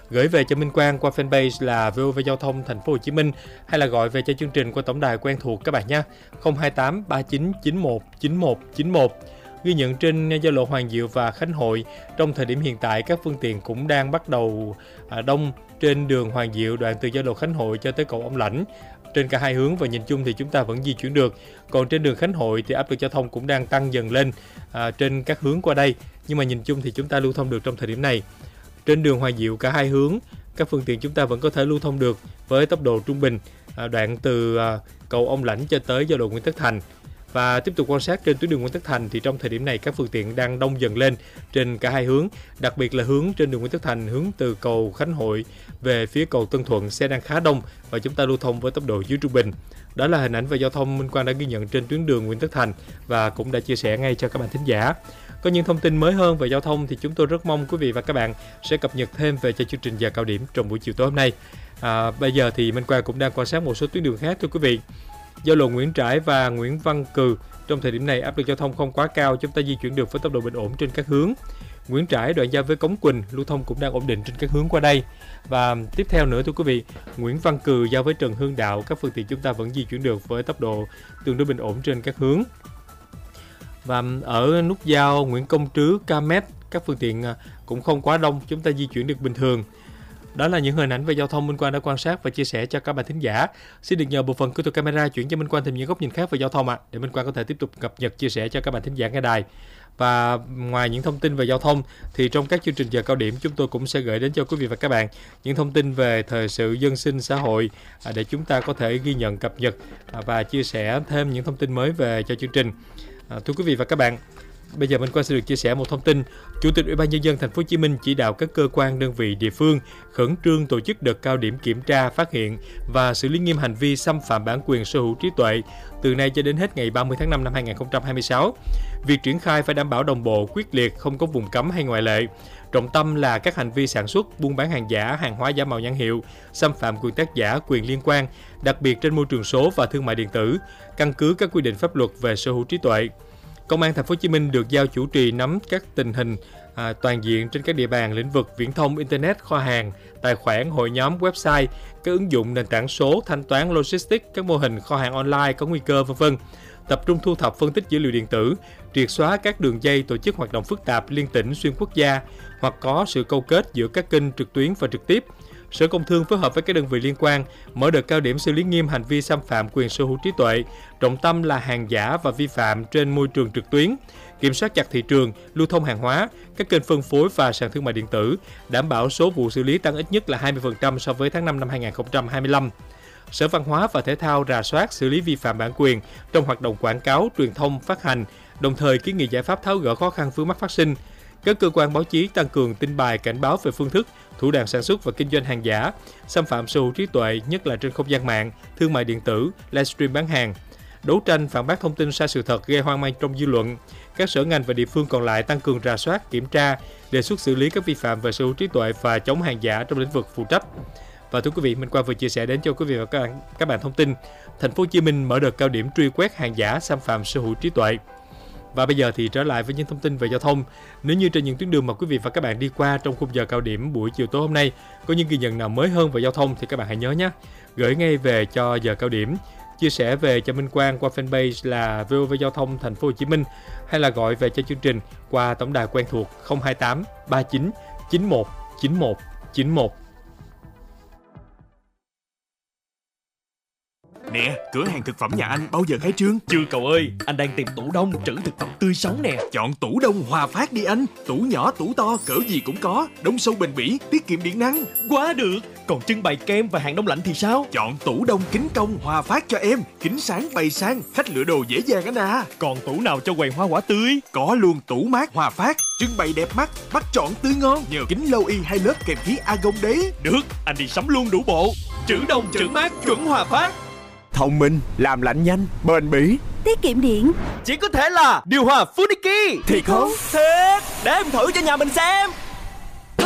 gửi về cho Minh Quang qua fanpage là VOV Giao thông Thành phố Hồ Chí Minh, hay là gọi về cho chương trình qua tổng đài quen thuộc các bạn nhé, 028 39 91 91 91. Ghi nhận trên giao lộ Hoàng Diệu và Khánh Hội, trong thời điểm hiện tại các phương tiện cũng đang bắt đầu đông trên đường Hoàng Diệu, đoạn từ giao lộ Khánh Hội cho tới cầu Ông Lãnh trên cả hai hướng, và nhìn chung thì chúng ta vẫn di chuyển được. Còn trên đường Khánh Hội thì áp lực giao thông cũng đang tăng dần lên trên các hướng qua đây, nhưng mà nhìn chung thì chúng ta lưu thông được trong thời điểm này. Trên đường Hoàng Diệu cả hai hướng, các phương tiện chúng ta vẫn có thể lưu thông được với tốc độ trung bình, đoạn từ cầu Ông Lãnh cho tới giao lộ Nguyễn Tất Thành. Và tiếp tục quan sát trên tuyến đường Nguyễn Tất Thành thì trong thời điểm này các phương tiện đang đông dần lên trên cả hai hướng, đặc biệt là hướng trên đường Nguyễn Tất Thành, hướng từ cầu Khánh Hội về phía cầu Tân Thuận, xe đang khá đông và chúng ta lưu thông với tốc độ dưới trung bình. Đó là hình ảnh về giao thông Minh Quang đã ghi nhận trên tuyến đường Nguyễn Tất Thành và cũng đã chia sẻ ngay cho các bạn thính giả. Có những thông tin mới hơn về giao thông thì chúng tôi rất mong quý vị và các bạn sẽ cập nhật thêm về cho chương trình giờ cao điểm trong buổi chiều tối hôm nay. Bây giờ thì Minh Quang cũng đang quan sát một số tuyến đường khác thưa quý vị. Giao lộ Nguyễn Trãi và Nguyễn Văn Cừ, trong thời điểm này áp lực giao thông không quá cao, chúng ta di chuyển được với tốc độ bình ổn trên các hướng. Nguyễn Trãi đoạn giao với Cống Quỳnh, lưu thông cũng đang ổn định trên các hướng qua đây. Và tiếp theo nữa thưa quý vị, Nguyễn Văn Cừ giao với Trần Hưng Đạo, các phương tiện chúng ta vẫn di chuyển được với tốc độ tương đối bình ổn trên các hướng. Và ở nút giao Nguyễn Công Trứ, Camet, các phương tiện cũng không quá đông, chúng ta di chuyển được bình thường. Đó là những hình ảnh về giao thông Minh Quang đã quan sát và chia sẻ cho các bạn thính giả. Xin được nhờ bộ phận kỹ thuật camera chuyển cho Minh Quang thêm những góc nhìn khác về giao thông để Minh Quang có thể tiếp tục cập nhật chia sẻ cho các bạn thính giả nghe đài. Và ngoài những thông tin về giao thông thì trong các chương trình giờ cao điểm chúng tôi cũng sẽ gửi đến cho quý vị và các bạn những thông tin về thời sự dân sinh xã hội để chúng ta có thể ghi nhận, cập nhật và chia sẻ thêm những thông tin mới về cho chương trình. Thưa quý vị và các bạn, bây giờ Minh Quang sẽ được chia sẻ một thông tin. Chủ tịch Ủy ban Nhân dân Thành phố Hồ Chí Minh chỉ đạo các cơ quan đơn vị địa phương khẩn trương tổ chức đợt cao điểm kiểm tra, phát hiện và xử lý nghiêm hành vi xâm phạm bản quyền sở hữu trí tuệ từ nay cho đến hết ngày 30 tháng 5 năm 2026. Việc triển khai phải đảm bảo đồng bộ, quyết liệt, không có vùng cấm hay ngoại lệ. Trọng tâm là các hành vi sản xuất, buôn bán hàng giả, hàng hóa giả mạo nhãn hiệu, xâm phạm quyền tác giả, quyền liên quan, đặc biệt trên môi trường số và thương mại điện tử, căn cứ các quy định pháp luật về sở hữu trí tuệ. Công an Thành phố Hồ Chí Minh được giao chủ trì nắm các tình hình toàn diện trên các địa bàn lĩnh vực viễn thông, internet, kho hàng, tài khoản, hội nhóm, website, các ứng dụng nền tảng số, thanh toán, logistics, các mô hình kho hàng online có nguy cơ v.v. Tập trung thu thập, phân tích dữ liệu điện tử, triệt xóa các đường dây tổ chức hoạt động phức tạp liên tỉnh, xuyên quốc gia hoặc có sự câu kết giữa các kênh trực tuyến và trực tiếp. Sở Công Thương phối hợp với các đơn vị liên quan mở đợt cao điểm xử lý nghiêm hành vi xâm phạm quyền sở hữu trí tuệ, trọng tâm là hàng giả và vi phạm trên môi trường trực tuyến, kiểm soát chặt thị trường, lưu thông hàng hóa, các kênh phân phối và sàn thương mại điện tử, đảm bảo số vụ xử lý tăng ít nhất là 20% so với tháng 5 năm 2025. Sở Văn hóa và Thể thao rà soát xử lý vi phạm bản quyền trong hoạt động quảng cáo, truyền thông, phát hành, đồng thời kiến nghị giải pháp tháo gỡ khó khăn vướng mắc phát sinh. Các cơ quan báo chí tăng cường tin bài cảnh báo về phương thức, thủ đoạn sản xuất và kinh doanh hàng giả, xâm phạm sở hữu trí tuệ, nhất là trên không gian mạng, thương mại điện tử, livestream bán hàng. Đấu tranh phản bác thông tin sai sự thật gây hoang mang trong dư luận. Các sở ngành và địa phương còn lại tăng cường rà soát, kiểm tra, đề xuất xử lý các vi phạm về sở hữu trí tuệ và chống hàng giả trong lĩnh vực phụ trách. Và thưa quý vị, Minh Quang vừa chia sẻ đến cho quý vị và các bạn thông tin Thành phố Hồ Chí Minh mở đợt cao điểm truy quét hàng giả xâm phạm sở hữu trí tuệ. Và bây giờ thì trở lại với những thông tin về giao thông. Nếu như trên những tuyến đường mà quý vị và các bạn đi qua trong khung giờ cao điểm buổi chiều tối hôm nay có những ghi nhận nào mới hơn về giao thông thì các bạn hãy nhớ nhé, gửi ngay về cho giờ cao điểm, chia sẻ về cho Minh Quang qua fanpage là VOV Giao thông Thành phố Hồ Chí Minh, hay là gọi về cho chương trình qua tổng đài quen thuộc 028 39 91 91 91. Nè, cửa hàng thực phẩm nhà anh bao giờ khai trương? Chưa cậu ơi, anh đang tìm tủ đông trữ thực phẩm tươi sống nè. Chọn tủ đông Hòa Phát đi anh. Tủ nhỏ, tủ to, cỡ gì cũng có. Đông sâu bền bỉ, tiết kiệm điện năng. Quá được. Còn trưng bày kem và hàng đông lạnh thì sao? Chọn tủ đông kính công Hòa Phát cho em. Kính sáng bày sang, khách lựa đồ dễ dàng anh à. Còn tủ nào cho quầy hoa quả tươi? Có luôn tủ mát Hòa Phát. Trưng bày đẹp mắt, bắt chọn tươi ngon. Nhờ kính lâu y hay lớp kèm khí argon đấy. Được, anh đi sắm luôn đủ bộ. Trữ đông trữ mát chuẩn Hòa Phát. Thông minh, làm lạnh nhanh, bền bỉ, tiết kiệm điện. Chỉ có thể là điều hòa Funiki. Thiệt không? Thiệt. Để em thử cho nhà mình xem.